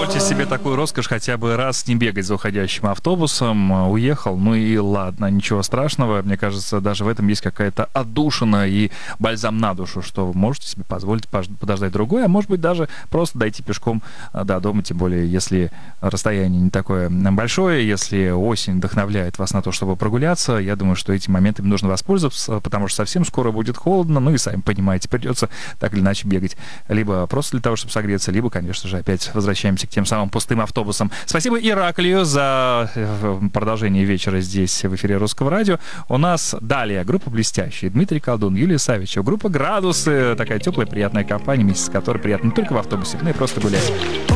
Позвольте себе такую роскошь хотя бы раз не бегать за уходящим автобусом. Уехал, ну и ладно, ничего страшного. Мне кажется, даже в этом есть какая-то отдушина и бальзам на душу, что вы можете себе позволить подождать другой, а может быть даже просто дойти пешком до дома, тем более если расстояние не такое большое, если осень вдохновляет вас на то, чтобы прогуляться. Я думаю, что этими моментами нужно воспользоваться, потому что совсем скоро будет холодно, ну и сами понимаете, придется так или иначе бегать. Либо просто для того, чтобы согреться, либо, конечно же, опять возвращаемся к тем самым пустым автобусам. Спасибо Ираклию за продолжение вечера здесь, в эфире Русского радио. У нас далее группа «Блестящие». Дмитрий Колдун, Юлия Савичева, группа «Градусы». Такая теплая, приятная компания, вместе с которой приятно не только в автобусе, но и просто гулять.